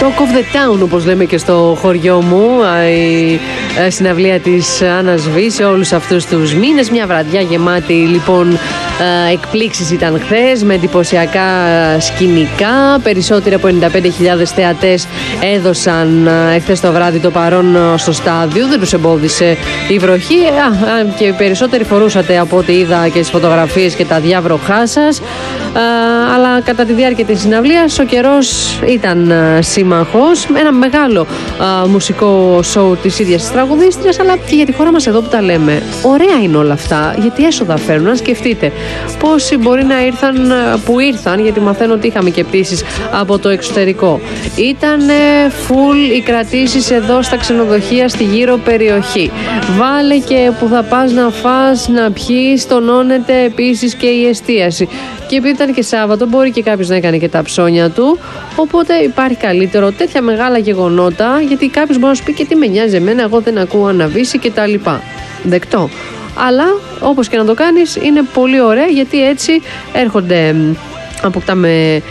Talk of the Town, όπως λέμε και στο χωριό μου, η συναυλία της Άννας Β σε όλους αυτούς τους μήνες. Μια βραδιά γεμάτη λοιπόν εκπλήξεις ήταν χθες, με εντυπωσιακά σκηνικά. Περισσότεροι από 95.000 θεατές έδωσαν εχθές το βράδυ το παρόν στο στάδιο. Δεν τους εμπόδισε η βροχή και οι περισσότεροι φορούσατε, από ό,τι είδα και τις φωτογραφίες, και τα διάβροχά σας. Αλλά κατά τη διάρκεια της συναυλίας ο καιρός ήταν σύμμαχος, με ένα μεγάλο μουσικό σοου της ίδιας της τραγουδίστριας, αλλά και για τη χώρα μας εδώ που τα λέμε. Ωραία είναι όλα αυτά, γιατί έσοδα φέρνουν. Αν σκεφτείτε πόσοι μπορεί να ήρθαν, που ήρθαν, γιατί μαθαίνω ότι είχαμε και πτήσεις από το εξωτερικό. Ήταν full οι κρατήσεις εδώ στα ξενοδοχεία στη γύρω περιοχή. Βάλε και που θα πας να φας, να πιείς, τονώνεται επίσης και η εστίαση. Και επειδή ήταν και Σάββατο, μπορεί και κάποιος να έκανε και τα ψώνια του. Οπότε υπάρχει καλύτερο τέτοια μεγάλα γεγονότα, γιατί κάποιος μπορεί να σου πει και τι με νοιάζει εμένα, εγώ δεν ακούω Αναβίση κτλ. Δεκτό. Αλλά όπως και να το κάνεις, είναι πολύ ωραία, γιατί έτσι έρχονται, αποκτάμε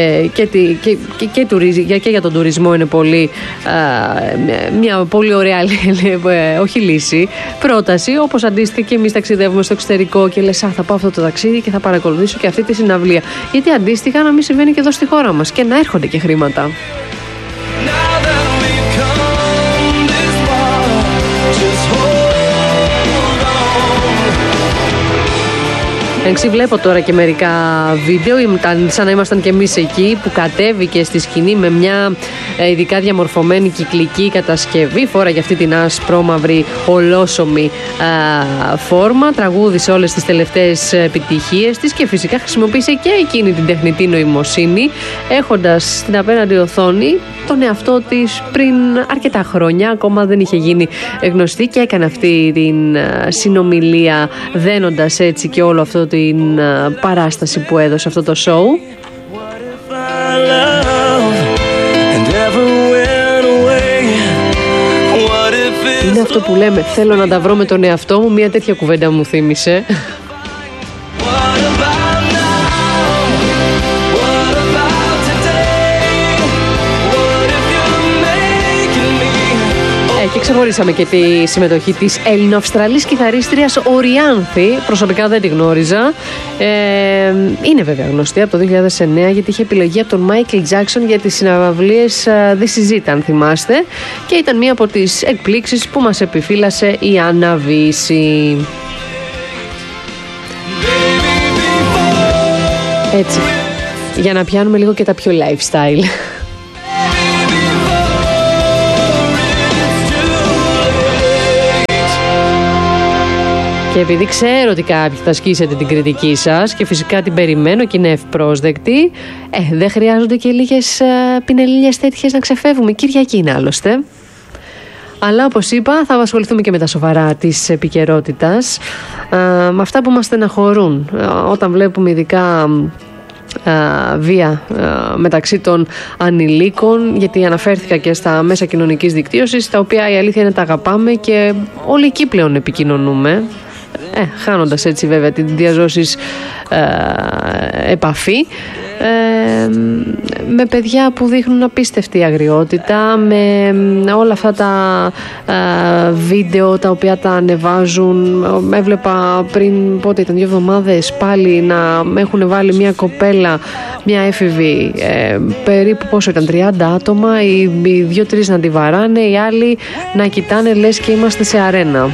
και για τον τουρισμό είναι πολύ μια πολύ ωραία όχι λύση, πρόταση, όπως αντίστοιχα και εμείς ταξιδεύουμε στο εξωτερικό και λες θα πάω αυτό το ταξίδι και θα παρακολουθήσω και αυτή τη συναυλία, γιατί αντίστοιχα να μην συμβαίνει και εδώ στη χώρα μας και να έρχονται και χρήματα. Εντάξει, βλέπω τώρα και μερικά βίντεο, σαν να ήμασταν και εμείς εκεί, που κατέβηκε στη σκηνή με μια ειδικά διαμορφωμένη κυκλική κατασκευή, φόραγε αυτή την άσπρο-μαύρη ολόσωμη φόρμα, τραγούδισε όλες τις τελευταίες επιτυχίες της και φυσικά χρησιμοποίησε και εκείνη την τεχνητή νοημοσύνη, έχοντας στην απέναντι οθόνη τον εαυτό της πριν αρκετά χρόνια, ακόμα δεν είχε γίνει γνωστή, και έκανε αυτή την συνομιλία, δένοντας έτσι και όλο αυτό την παράσταση που έδωσε αυτό το show. Είναι αυτό που λέμε, θέλω να τα βρω με τον εαυτό μου, μια τέτοια κουβέντα μου θύμισε. Και ξεχωρίσαμε και τη συμμετοχή της Έλληνο-Αυστραλής κιθαρίστριας Οριάνθη. Προσωπικά δεν τη γνώριζα. Είναι βέβαια γνωστή από το 2009, γιατί είχε επιλογή από τον Μάικλ Τζάκσον για τις συναυλίες This Is It, αν θυμάστε. Και ήταν μία από τις εκπλήξεις που μας επιφύλασε η Αναβίση. Έτσι, για να πιάνουμε λίγο και τα πιο lifestyle. Και επειδή ξέρω ότι κάποιοι θα ασκήσετε την κριτική σας και φυσικά την περιμένω και είναι ευπρόσδεκτη, δεν χρειάζονται και λίγες πινελίλιες τέτοιες να ξεφεύγουμε. Κυριακή είναι άλλωστε. Αλλά όπως είπα, θα ασχοληθούμε και με τα σοβαρά της επικαιρότητας, με αυτά που μας στεναχωρούν, όταν βλέπουμε ειδικά βία μεταξύ των ανηλίκων, γιατί αναφέρθηκα και στα μέσα κοινωνικής δικτύωσης, τα οποία η αλήθεια είναι τα αγαπάμε και όλοι εκεί πλέον επικοινωνούμε, χάνοντας έτσι βέβαια την διαζώσης επαφή, με παιδιά που δείχνουν απίστευτη αγριότητα, με όλα αυτά τα βίντεο τα οποία τα ανεβάζουν. Έβλεπα πριν, πότε ήταν, 2 εβδομάδες, πάλι να έχουν βάλει μια κοπέλα, μια έφηβη, περίπου πόσο ήταν, 30 άτομα, οι 2-3 να τη βαράνε, οι άλλοι να κοιτάνε λες και είμαστε σε αρένα.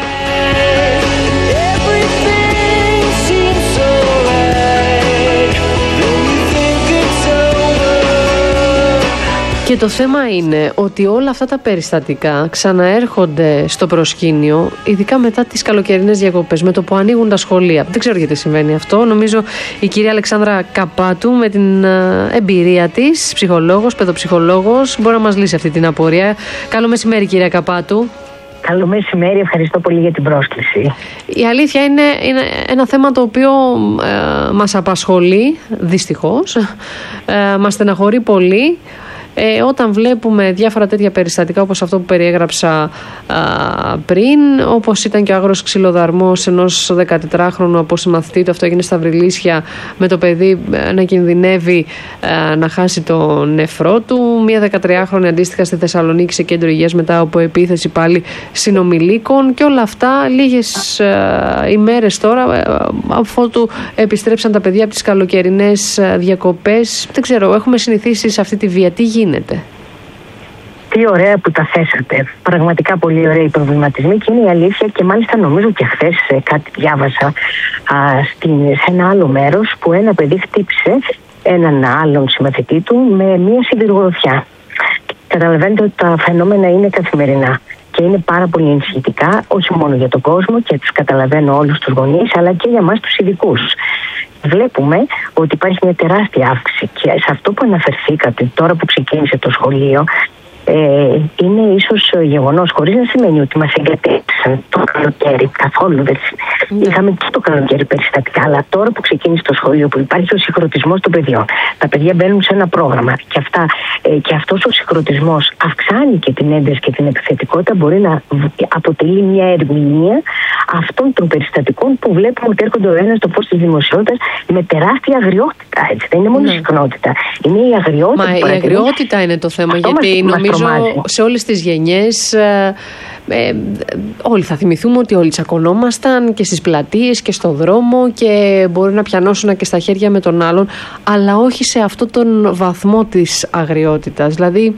Και το θέμα είναι ότι όλα αυτά τα περιστατικά ξαναέρχονται στο προσκήνιο, ειδικά μετά τις καλοκαιρινές διακοπές, με το που ανοίγουν τα σχολεία. Δεν ξέρω γιατί συμβαίνει αυτό. Νομίζω η κυρία Αλεξάνδρα Καπάτου, με την εμπειρία της, ψυχολόγος, παιδοψυχολόγος, μπορεί να μας λύσει αυτή την απορία. Καλό μεσημέρι, κυρία Καπάτου. Καλό μεσημέρι, ευχαριστώ πολύ για την πρόσκληση. Η αλήθεια είναι ένα θέμα το οποίο μας απασχολεί, δυστυχώς, μας στεναχωρεί πολύ. Όταν βλέπουμε διάφορα τέτοια περιστατικά όπως αυτό που περιέγραψα πριν, όπως ήταν και ο άγρος ξυλοδαρμός ενός 14χρονου από συμμαθητή του, αυτό έγινε στα Βρυλίσια, με το παιδί να κινδυνεύει να χάσει το νεφρό του, μία 13χρονη αντίστοιχα στη Θεσσαλονίκη σε κέντρο υγείας μετά από επίθεση πάλι συνομιλίκων, και όλα αυτά λίγες ημέρες τώρα αφότου επιστρέψαν τα παιδιά από τις καλοκαιρινές διακοπές. Δεν ξέρω, έχουμε συνηθίσει σε αυτή τη βία. Τι γίνεται? Τι ωραία που τα θέσατε. Πραγματικά πολύ ωραίοι προβληματισμοί, και είναι η αλήθεια, και μάλιστα νομίζω και χθες κάτι διάβασα σε ένα άλλο μέρος που ένα παιδί χτύπησε έναν άλλον συμμαθητή του με μία σιδηρογροθιά. Καταλαβαίνετε ότι τα φαινόμενα είναι καθημερινά και είναι πάρα πολύ ενισχυτικά, όχι μόνο για τον κόσμο, και τους καταλαβαίνω όλους τους γονείς, αλλά και για εμάς τους ειδικούς. Βλέπουμε ότι υπάρχει μια τεράστια αύξηση, και σε αυτό που αναφερθήκατε τώρα που ξεκίνησε το σχολείο, είναι ίσως γεγονός, χωρίς να σημαίνει ότι μας εγκατέλειψαν το καλοκαίρι. Καθόλου δεν είχαμε και το καλοκαίρι περιστατικά, αλλά τώρα που ξεκίνησε το σχολείο, που υπάρχει ο συγχρονισμός των παιδιών, τα παιδιά μπαίνουν σε ένα πρόγραμμα και αυτός ο συγχρονισμός αυξάνει και την ένταση και την επιθετικότητα, μπορεί να αποτελεί μια ερμηνεία αυτών των περιστατικών που βλέπουμε ότι έρχονται ο ένας στο φως της δημοσιότητας με τεράστια αγριότητα. Έτσι. Δεν είναι μόνο η συχνότητα, είναι η αγριότητα. Μα η αγριότητα είναι το θέμα, γιατί νομίζω σε όλες τις γενιές όλοι θα θυμηθούμε ότι όλοι τσακωνόμασταν και στις πλατείες και στο δρόμο, και μπορεί να πιανώσουν και στα χέρια με τον άλλον, αλλά όχι σε αυτόν τον βαθμό της αγριότητας. Δηλαδή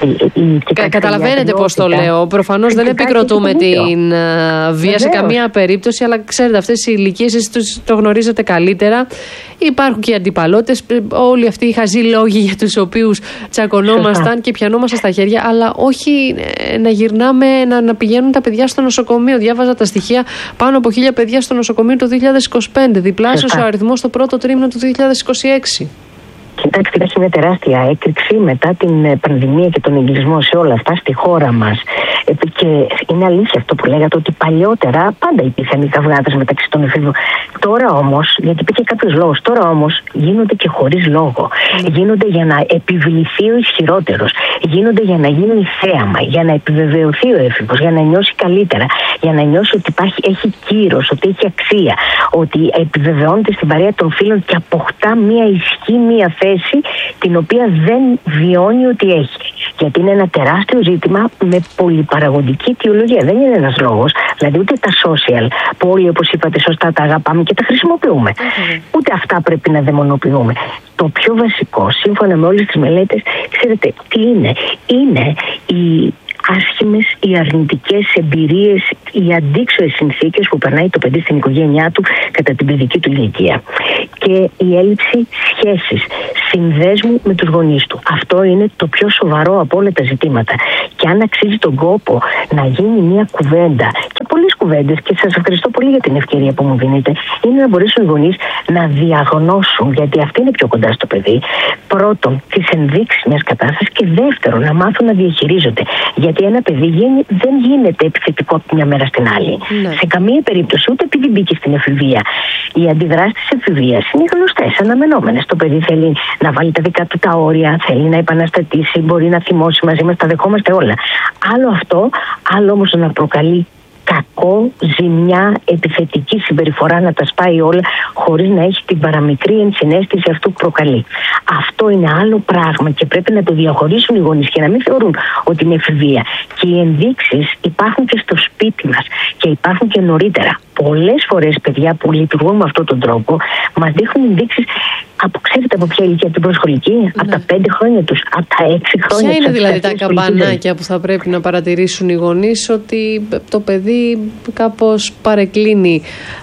καταλαβαίνετε πώς το λέω. Προφανώς δεν επικροτούμε την βία σε καμία περίπτωση, αλλά ξέρετε, αυτές οι ηλικίες εσείς το γνωρίζετε καλύτερα. Υπάρχουν και οι αντιπαλώτες, όλοι αυτοί οι χαζοί λόγοι για τους οποίους τσακωνόμασταν και πιανόμασταν στα χέρια, αλλά όχι να γυρνάμε, να πηγαίνουν τα παιδιά στο νοσοκομείο. Διάβαζα τα στοιχεία, πάνω από 1.000 παιδιά στο νοσοκομείο το 2025, διπλάσιος ο αριθμός στο πρώτο τρίμηνο του 2026. Κοιτάξτε, υπάρχει μια τεράστια έκρηξη μετά την πανδημία και τον εγκλισμό σε όλα αυτά στη χώρα μας. Και είναι αλήθεια αυτό που λέγατε, ότι παλιότερα πάντα υπήρχαν οι καυγάδες μεταξύ των εφήβων. Τώρα όμως, γιατί υπήρχε κάποιος λόγος, τώρα όμως γίνονται και χωρίς λόγο. Γίνονται για να επιβληθεί ο ισχυρότερος. Γίνονται για να γίνει θέαμα, για να επιβεβαιωθεί ο έφηβος, για να νιώσει καλύτερα, για να νιώσει ότι έχει κύρος, ότι έχει αξία, ότι επιβεβαιώνεται στην παρέα των φίλων και αποκτά μια ισχύ, μια θέση την οποία δεν βιώνει ότι έχει. Γιατί είναι ένα τεράστιο ζήτημα με πολυπαραγωγική αιτιολογία. Δεν είναι ένας λόγος, δηλαδή ούτε τα social που όλοι, όπως είπατε σωστά, τα αγαπάμε και τα χρησιμοποιούμε. Ούτε αυτά πρέπει να δαιμονοποιούμε. Το πιο βασικό, σύμφωνα με όλες τις μελέτες, ξέρετε τι είναι? Είναι οι άσχημες, οι αρνητικές εμπειρίες, οι αντίξωες συνθήκες που περνάει το παιδί στην οικογένειά του κατά την παιδική του ηλικία. Και η έλλειψη σχέσης, συνδέσμου με τους γονείς του. Αυτό είναι το πιο σοβαρό από όλα τα ζητήματα. Και αν αξίζει τον κόπο να γίνει μια κουβέντα, και πολλές κουβέντες, και σας ευχαριστώ πολύ για την ευκαιρία που μου δίνετε, είναι να μπορέσουν οι γονείς να διαγνώσουν, γιατί αυτή είναι πιο κοντά στο παιδί, πρώτον, τις ενδείξεις μιας κατάστασης, και δεύτερον, να μάθουν να διαχειρίζονται. Γιατί ένα παιδί δεν γίνεται επιθετικό από μια μέρα στην άλλη. Ναι. Σε καμία περίπτωση, ούτε επειδή μπήκε στην εφηβεία. Οι αντιδράσεις της εφηβείας είναι γνωστές, αναμενόμενες. Το παιδί θέλει να βάλει τα δικά του τα όρια, θέλει να επαναστατήσει, μπορεί να θυμώσει μαζί μας, τα δεχόμαστε όλα. Άλλο αυτό, άλλο όμως να προκαλεί κακό, ζημιά, επιθετική συμπεριφορά, να τα σπάει όλα χωρίς να έχει την παραμικρή ενσυναίσθηση αυτού που προκαλεί. Αυτό είναι άλλο πράγμα και πρέπει να το διαχωρίσουν οι γονείς και να μην θεωρούν ότι είναι εφηβεία. Και οι ενδείξεις υπάρχουν και στο σπίτι μας και υπάρχουν και νωρίτερα. Πολλές φορές παιδιά που λειτουργούν με αυτόν τον τρόπο μας δείχνουν ενδείξεις ξέρετε από ποια ηλικία, την προσχολική, ναι. Από τα 5 χρόνια τους, από τα 6 χρόνια. Ποια είναι δηλαδή τα καμπανάκια που θα πρέπει να παρατηρήσουν οι γονείς ότι το παιδί κάπως παρεκκλίνει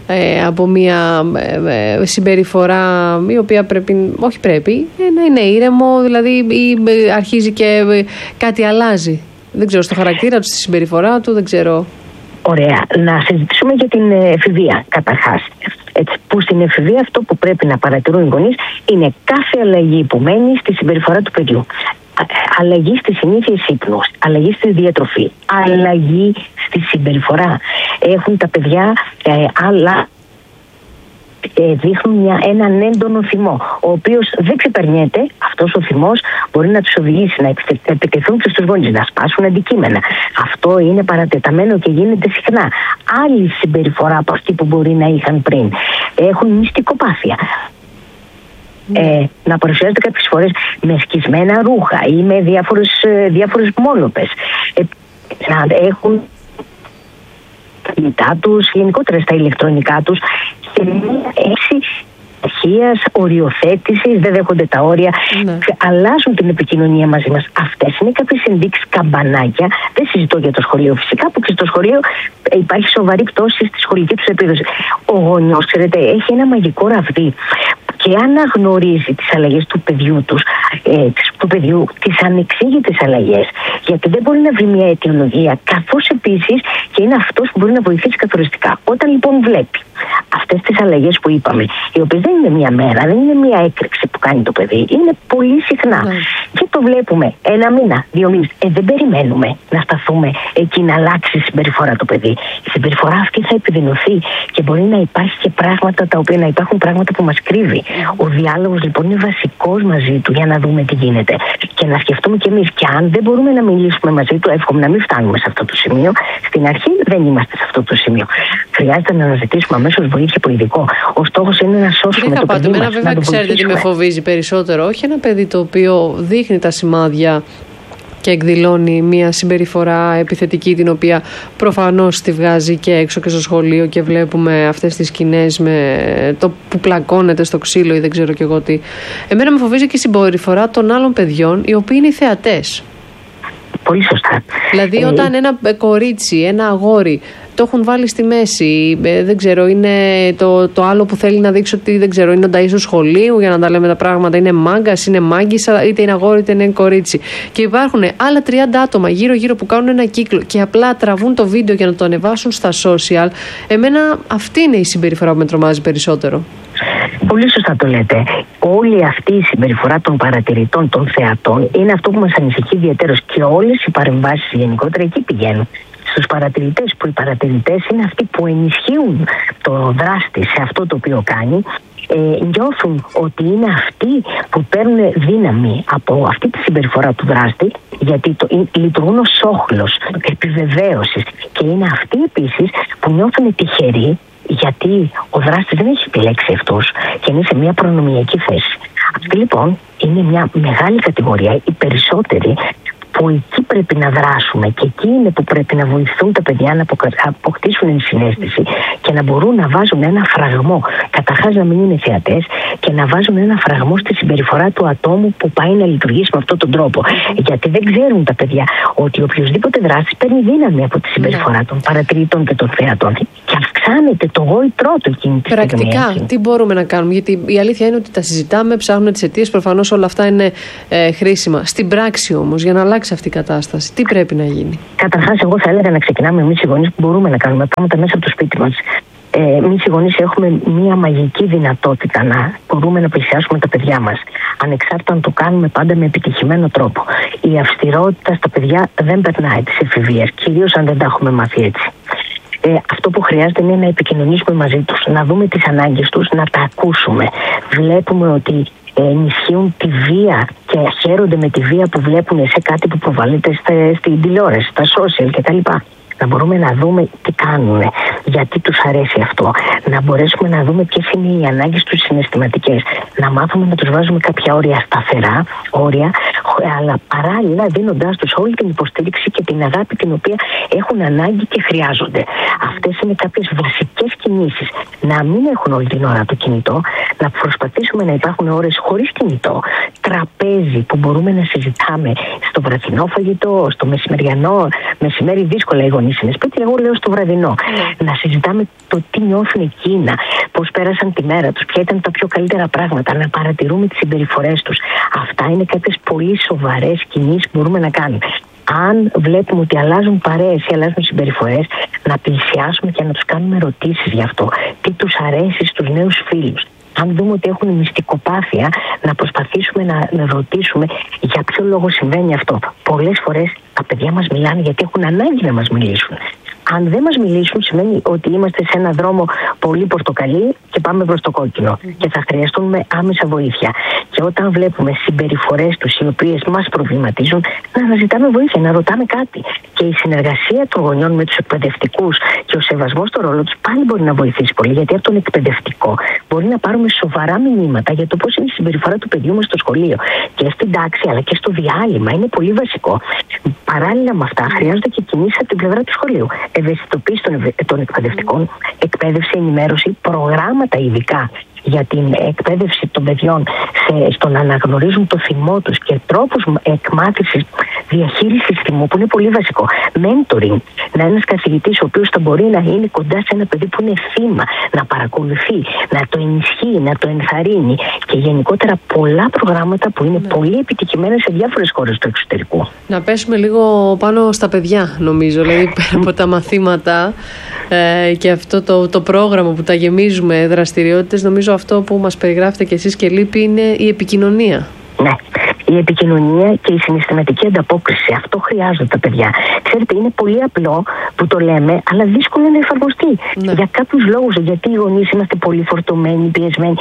από μια συμπεριφορά η οποία πρέπει να είναι ήρεμο, δηλαδή ή αρχίζει και κάτι αλλάζει. Δεν ξέρω, στο χαρακτήρα του, στη συμπεριφορά του, δεν ξέρω. Ωραία. Να συζητήσουμε για την εφηβεία καταρχάς. Που στην εφηβεία αυτό που πρέπει να παρατηρούν οι γονείς είναι κάθε αλλαγή που μένει στη συμπεριφορά του παιδιού. Αλλαγή στις συνήθειες ύπνου, αλλαγή στη διατροφή, αλλαγή στη συμπεριφορά. Έχουν τα παιδιά άλλα δείχνουν έναν έντονο θυμό, ο οποίος δεν ξεπερνιέται. Αυτός ο θυμός μπορεί να τους οδηγήσει να επιτεθούν στους γονείς, να σπάσουν αντικείμενα. Αυτό είναι παρατεταμένο και γίνεται συχνά. Άλλη συμπεριφορά από αυτή που μπορεί να είχαν πριν. Έχουν μυστικοπάθεια. Να παρουσιάζονται κάποιες φορές με σκισμένα ρούχα ή με διάφορες μόνοπες. Να έχουν τα κινητά τους, γενικότερα στα ηλεκτρονικά τους, και μία έξι αρχείας, οριοθέτησης, δεν δέχονται τα όρια, αλλάζουν την επικοινωνία μαζί μας. Αυτές είναι κάποιες ενδείξεις, καμπανάκια. Δεν συζητώ για το σχολείο φυσικά, που και στο σχολείο υπάρχει σοβαρή πτώση στη σχολική τους επίδοση. Ο γονιός, ξέρετε, έχει ένα μαγικό ραβδί. Και αν αναγνωρίζει τις αλλαγές του παιδιού τις ανεξήγητες αλλαγές, γιατί δεν μπορεί να βρει μια αιτιολογία, καθώς επίσης και είναι αυτός που μπορεί να βοηθήσει καθοριστικά. Όταν λοιπόν βλέπει αυτές τις αλλαγές που είπαμε, οι οποίες δεν είναι μια μέρα, δεν είναι μια έκρηξη που κάνει το παιδί, είναι πολύ συχνά. Και το βλέπουμε 1 μήνα, 2 μήνες. Δεν περιμένουμε να σταθούμε εκεί να αλλάξει η συμπεριφορά του παιδί. Η συμπεριφορά αυτή θα επιδεινωθεί και μπορεί να υπάρχει και πράγματα να υπάρχουν πράγματα που μας κρύβει. Ο διάλογος λοιπόν είναι βασικός μαζί του για να δούμε τι γίνεται. Και να σκεφτούμε κι εμείς. Και αν δεν μπορούμε να μιλήσουμε μαζί του, εύχομαι να μην φτάνουμε σε αυτό το σημείο. Στην αρχή δεν είμαστε σε αυτό το σημείο. Χρειάζεται να αναζητήσουμε αμέσως βοήθεια από ειδικό. Ο στόχος είναι να σώσουμε το παιδί μας. Βέβαια, ξέρετε τι με φοβίζει περισσότερο? Όχι ένα παιδί το οποίο δείχνει τα σημάδια και εκδηλώνει μια συμπεριφορά επιθετική, την οποία προφανώς τη βγάζει και έξω και στο σχολείο, και βλέπουμε αυτές τις σκηνές με το που πλακώνεται στο ξύλο ή δεν ξέρω κι εγώ τι. Εμένα με φοβίζει και η συμπεριφορά των άλλων παιδιών, οι οποίοι είναι οι θεατές. Πολύ σωστά. Δηλαδή όταν ένα κορίτσι, ένα αγόρι το έχουν βάλει στη μέση, δεν ξέρω, είναι το άλλο που θέλει να δείξει ότι δεν ξέρω, είναι ο νταΐς του σχολείου, για να τα λέμε τα πράγματα, είναι μάγκας, είναι μάγκισσα, είτε είναι αγόρι είτε είναι κορίτσι. Και υπάρχουν άλλα 30 άτομα γύρω-γύρω που κάνουν ένα κύκλο και απλά τραβούν το βίντεο για να το ανεβάσουν στα social. Εμένα αυτή είναι η συμπεριφορά που με τρομάζει περισσότερο. Πολύ σωστά το λέτε. Όλη αυτή η συμπεριφορά των παρατηρητών, των θεατών, είναι αυτό που μας ανησυχεί ιδιαίτερως, και όλες οι παρεμβάσεις γενικότερα εκεί πηγαίνουν. Στους παρατηρητές, που οι παρατηρητές είναι αυτοί που ενισχύουν το δράστη σε αυτό το οποίο κάνει, νιώθουν ότι είναι αυτοί που παίρνουν δύναμη από αυτή τη συμπεριφορά του δράστη, γιατί λειτουργούν ως όχλος επιβεβαίωσης, και είναι αυτοί επίσης που νιώθουν τυχεροί, γιατί ο δράστης δεν έχει επιλέξει αυτούς και είναι σε μια προνομιακή θέση. Αυτή λοιπόν είναι μια μεγάλη κατηγορία, οι περισσότεροι, που εκεί πρέπει να δράσουμε, και εκεί είναι που πρέπει να βοηθούν τα παιδιά να αποκτήσουν ενσυναίσθηση και να μπορούν να βάζουν ένα φραγμό. Καταρχάς να μην είναι θεατές, και να βάζουν ένα φραγμό στη συμπεριφορά του ατόμου που πάει να λειτουργήσει με αυτόν τον τρόπο. Γιατί δεν ξέρουν τα παιδιά ότι οποιοδήποτε δράση παίρνει δύναμη από τη συμπεριφορά των παρατηρητών και των θεατών. Και αυξάνεται το γόητρό του εκείνη τη στιγμή. Πρακτικά, τι μπορούμε να κάνουμε? Γιατί η αλήθεια είναι ότι τα συζητάμε, ψάχνουμε τις αιτίες, προφανώς όλα αυτά είναι χρήσιμα. Στην πράξη όμως, για να αλλάξει αυτή η κατάσταση, τι πρέπει να γίνει? Καταρχάς, εγώ θα έλεγα να ξεκινάμε εμείς οι γονείς, που μπορούμε να κάνουμε πράγματα μέσα από το σπίτι μας. Εμείς οι γονείς έχουμε μια μαγική δυνατότητα να μπορούμε να πλησιάσουμε τα παιδιά μας, ανεξάρτητα αν το κάνουμε πάντα με επιτυχημένο τρόπο. Η αυστηρότητα στα παιδιά δεν περνάει τις εφηβείες, κυρίως αν δεν τα έχουμε μάθει έτσι. Αυτό που χρειάζεται είναι να επικοινωνήσουμε μαζί τους, να δούμε τις ανάγκες τους, να τα ακούσουμε. Βλέπουμε ότι ενισχύουν τη βία και χαίρονται με τη βία που βλέπουν σε κάτι που προβάλλεται στην τηλεόραση, στα social κτλ. Να μπορούμε να δούμε τι κάνουν, γιατί τους αρέσει αυτό. Να μπορέσουμε να δούμε ποιες είναι οι ανάγκες τους συναισθηματικές. Να μάθουμε να τους βάζουμε κάποια όρια σταθερά, αλλά παράλληλα δίνοντάς τους όλη την υποστήριξη και την αγάπη την οποία έχουν ανάγκη και χρειάζονται. Αυτές είναι κάποιες βασικές κινήσεις. Να μην έχουν όλη την ώρα το κινητό, να προσπαθήσουμε να υπάρχουν ώρες χωρίς κινητό. Τραπέζι που μπορούμε να συζητάμε στο βραδινό φαγητό, στο μεσημεριανό, μεσημέρι δύσκολα οι γονείς είναι σπίτι, εγώ λέω στο βραδινό. Να συζητάμε το τι νιώθουν εκείνα, πώς πέρασαν τη μέρα τους, ποια ήταν τα πιο καλύτερα πράγματα, να παρατηρούμε τις συμπεριφορές τους. Αυτά είναι κάποιες πολύ σοβαρές κινήσεις που μπορούμε να κάνουμε. Αν βλέπουμε ότι αλλάζουν παρέες ή αλλάζουν συμπεριφορές, να πλησιάσουμε και να τους κάνουμε ερωτήσεις γι' αυτό. Τι τους αρέσει στους νέους φίλους. Αν δούμε ότι έχουν μυστικοπάθεια, να προσπαθήσουμε να ρωτήσουμε για ποιο λόγο συμβαίνει αυτό. Πολλές φορές τα παιδιά μας μιλάνε γιατί έχουν ανάγκη να μας μιλήσουν. Αν δεν μας μιλήσουν, σημαίνει ότι είμαστε σε ένα δρόμο πολύ πορτοκαλί και πάμε προς το κόκκινο και θα χρειαστούμε άμεσα βοήθεια. Και όταν βλέπουμε συμπεριφορές τους οι οποίες μας προβληματίζουν, να αναζητάμε βοήθεια, να ρωτάμε κάτι. Και η συνεργασία των γονιών με τους εκπαιδευτικούς και ο σεβασμός στο ρόλο τους πάλι μπορεί να βοηθήσει πολύ. Γιατί από τον εκπαιδευτικό μπορεί να πάρουμε σοβαρά μηνύματα για το πώς είναι η συμπεριφορά του παιδιού μας στο σχολείο. Και στην τάξη αλλά και στο διάλειμμα είναι πολύ βασικό. Παράλληλα με αυτά, χρειάζονται και κινήσεις από την πλευρά του σχολείου. Ευαισθητοποίηση των εκπαιδευτικών, εκπαίδευση, ενημέρωση, προγράμματα ειδικά για την εκπαίδευση των παιδιών στο να αναγνωρίζουν το θυμό τους και τρόπους εκμάθησης διαχείρισης θυμού που είναι πολύ βασικό. Mentoring, να ένας καθηγητής ο οποίος θα μπορεί να είναι κοντά σε ένα παιδί που είναι θύμα, να παρακολουθεί, να το ενισχύει, να το ενθαρρύνει και γενικότερα πολλά προγράμματα που είναι πολύ επιτυχημένα σε διάφορες χώρες του εξωτερικού. Να πέσουμε λίγο πάνω στα παιδιά, νομίζω, δηλαδή πέρα από τα μαθήματα και αυτό το πρόγραμμα που τα γεμίζουμε δραστηριότητες, νομίζω αυτό που μας περιγράφετε και εσείς και λείπει είναι η επικοινωνία. Ναι. Η επικοινωνία και η συναισθηματική ανταπόκριση. Αυτό χρειάζονται τα παιδιά. Ξέρετε, είναι πολύ απλό που το λέμε, αλλά δύσκολο να εφαρμοστεί. Ναι. Για κάποιους λόγους, γιατί οι γονείς είμαστε πολύ φορτωμένοι, πιεσμένοι,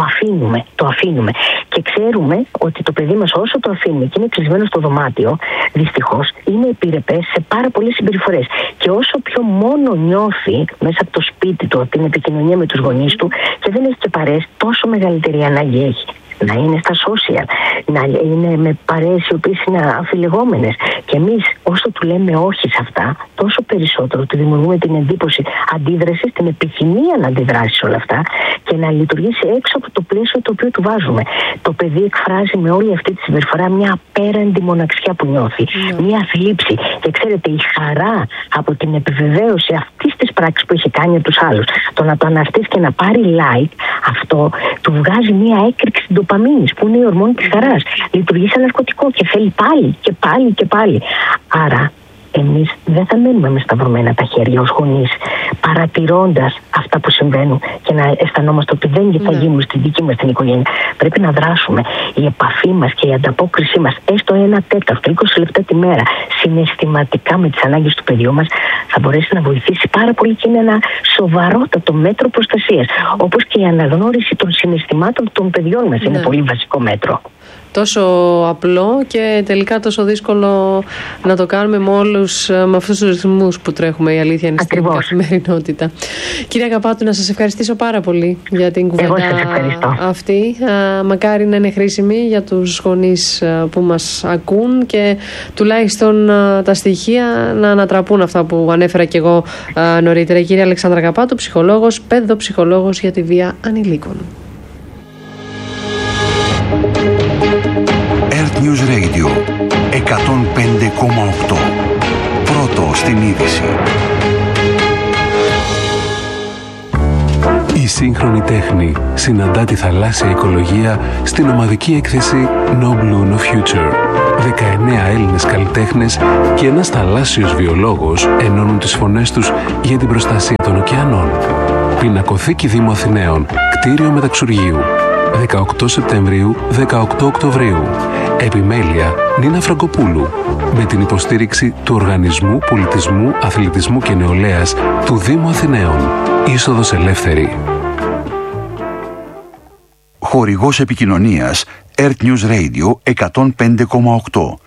το αφήνουμε. Και ξέρουμε ότι το παιδί μας, όσο το αφήνουμε και είναι κλεισμένο στο δωμάτιο, δυστυχώς είναι επιρρεπές σε πάρα πολλές συμπεριφορές. Και όσο πιο μόνο νιώθει μέσα από το σπίτι του, από την επικοινωνία με τους γονείς του και δεν έχει και παρέες, τόσο μεγαλύτερη ανάγκη έχει να είναι στα social, να είναι με παρέες οι οποίες είναι αμφιλεγόμενες. Και εμείς όσο του λέμε όχι σε αυτά, τόσο περισσότερο του δημιουργούμε την εντύπωση αντίδρασης, την επιθυμία να αντιδράσει σε όλα αυτά και να λειτουργήσει έξω από το πλαίσιο το οποίο του βάζουμε. Το παιδί εκφράζει με όλη αυτή τη συμπεριφορά μια απέραντη μοναξιά που νιώθει, μια θλίψη. Και ξέρετε, η χαρά από την επιβεβαίωση αυτής της πράξης που έχει κάνει από τους άλλους, το να το αναρτήσει και να πάρει like, αυτό του βγάζει μια έκρηξη ντοπαμίνης που είναι η ορμόνη της χαράς. Λειτουργεί σαν ναρκωτικό και θέλει πάλι και πάλι και πάλι. Άρα εμείς δεν θα μένουμε με σταυρωμένα τα χέρια ως γονείς, παρατηρώντας αυτά που συμβαίνουν και να αισθανόμαστε ότι δεν θα γίνουν στη δική μας την οικογένεια. Πρέπει να δράσουμε. Η επαφή μας και η ανταπόκρισή μας, έστω 1/4, 20 λεπτά τη μέρα, συναισθηματικά με τις ανάγκες του παιδιού μας, θα μπορέσει να βοηθήσει πάρα πολύ και είναι ένα σοβαρότατο μέτρο προστασίας. Όπως και η αναγνώριση των συναισθημάτων των παιδιών μας είναι πολύ βασικό μέτρο. Τόσο απλό και τελικά τόσο δύσκολο να το κάνουμε με αυτούς τους ρυθμούς που τρέχουμε, η αλήθεια είναι στην καθημερινότητα. Κυρία Αγαπάτου, να σας ευχαριστήσω πάρα πολύ για την κουβέντα αυτή. Μακάρι να είναι χρήσιμη για τους γονείς που μας ακούν και τουλάχιστον τα στοιχεία να ανατραπούν αυτά που ανέφερα και εγώ νωρίτερα. Κυρία Αλεξάνδρα Αγαπάτου, ψυχολόγος, παιδοψυχολόγος για τη βία ανηλίκων. Earth News Radio 105,8. Πρώτο στην είδηση. Η σύγχρονη τέχνη συναντά τη θαλάσσια οικολογία στην ομαδική έκθεση No Blue No Future. 19 Έλληνες καλλιτέχνες και ένας θαλάσσιος βιολόγος ενώνουν τις φωνές τους για την προστασία των ωκεανών. Πινακοθήκη Δήμου Αθηναίων, κτίριο Μεταξουργείου. 18 Σεπτεμβρίου, 18 Οκτωβρίου. Επιμέλεια Νίνα Φραγκοπούλου. Με την υποστήριξη του Οργανισμού Πολιτισμού, Αθλητισμού και Νεολαίας του Δήμου Αθηναίων. Είσοδος ελεύθερη. Χορηγός επικοινωνίας Earth News Radio 105,8.